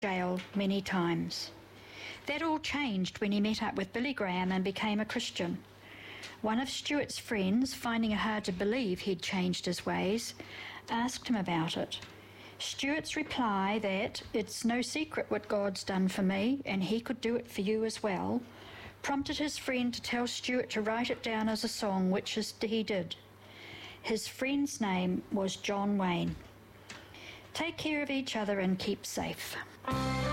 jail many times. That all changed when he met up with Billy Graham and became a Christian. One of Stuart's friends, finding it hard to believe he'd changed his ways, asked him about it. Stuart's reply that it's no secret what God's done for me and he could do it for you as well, prompted his friend to tell Stuart to write it down as a song, which he did. His friend's name was John Wayne. Take care of each other and keep safe.